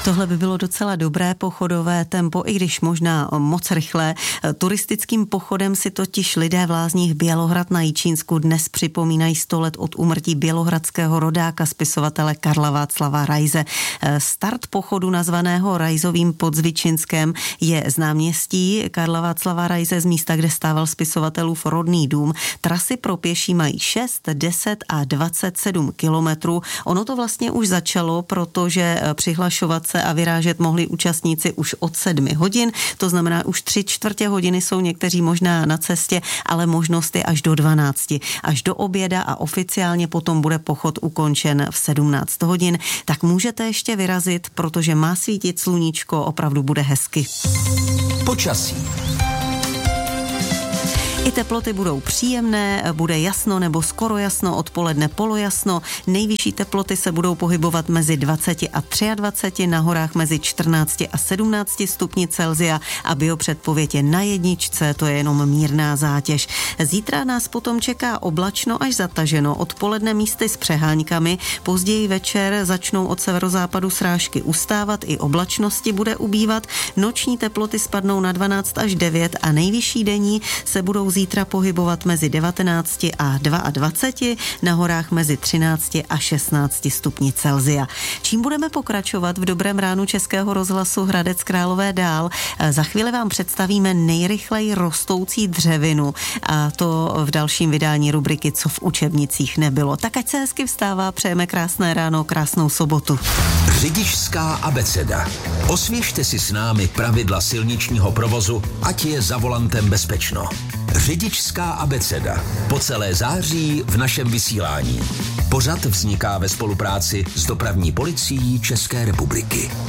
Tohle by bylo docela dobré pochodové tempo, i když možná moc rychlé. Turistickým pochodem si totiž lidé v lázních Bělohrad na Jičínsku dnes připomínají 100 let od úmrtí bělohradského rodáka, spisovatele Karla Václava Raise. Start pochodu nazvaného Raisovým pod Zvičinskem je z náměstí Karla Václava Raise, z místa, kde stával spisovatelův rodný dům. Trasy pro pěší mají 6, 10 a 27 kilometrů. Ono to vlastně už začalo, protože přihlašovat se a vyrážet mohli účastníci už od 7 hodin, to znamená už 3/4 hodiny jsou někteří možná na cestě, ale možnost je až do 12. Až do oběda a oficiálně potom bude pochod ukončen v 17 hodin, tak můžete ještě vyrazit, protože má svítit sluníčko, opravdu bude hezky. Počasí. I teploty budou příjemné, bude jasno nebo skoro jasno, odpoledne polojasno. Nejvyšší teploty se budou pohybovat mezi 20 a 23, na horách mezi 14 a 17 stupni Celsia a biopředpověď je na 1, to je jenom mírná zátěž. Zítra nás potom čeká oblačno až zataženo, odpoledne místy s přeháňkami, později večer začnou od severozápadu srážky ustávat, i oblačnosti bude ubývat, noční teploty spadnou na 12 až 9 a nejvyšší denní se budou zítra pohybovat mezi 19 a 22, na horách mezi 13 a 16 stupni Celsia. Čím budeme pokračovat v dobrém ránu Českého rozhlasu Hradec Králové dál? Za chvíli vám představíme nejrychleji rostoucí dřevinu, a to v dalším vydání rubriky Co v učebnicích nebylo. Tak ať se hezky vstává, přejeme krásné ráno, krásnou sobotu. Řidičská abeceda. Osvěžte si s námi pravidla silničního provozu, ať je za volantem bezpečno. Řidičská abeceda. Po celé září v našem vysílání. Pořad vzniká ve spolupráci s Dopravní policií České republiky.